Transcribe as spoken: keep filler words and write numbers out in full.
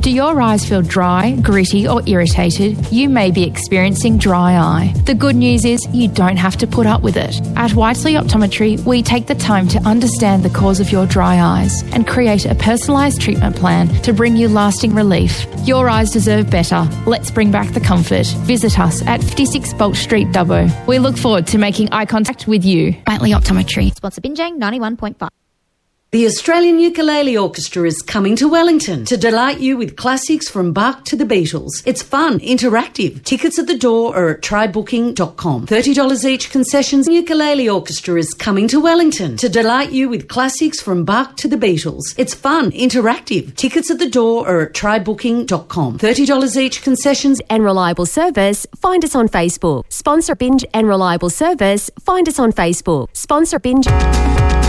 Do your eyes feel dry, gritty or irritated? You may be experiencing dry eye. The good news is you don't have to put up with it. At Whiteley Optometry, we take the time to understand the cause of your dry eyes and create a personalised treatment plan to bring you lasting relief. Your eyes deserve better. Let's bring back the comfort. Visit us at fifty-six Bolt Street, Dubbo. We look forward to making eye contact with you. Whiteley Optometry. Sponsor Binjang ninety-one point five. The Australian Ukulele Orchestra is coming to Wellington to delight you with classics from Bach to the Beatles. It's fun, interactive. Tickets at the door or at try booking dot com. thirty dollars each concessions. The Ukulele Orchestra is coming to Wellington to delight you with classics from Bach to the Beatles. It's fun, interactive. Tickets at the door or at try booking dot com. thirty dollars each concessions. And reliable service, find us on Facebook. Sponsor Binge and Reliable Service, find us on Facebook. Sponsor Binge.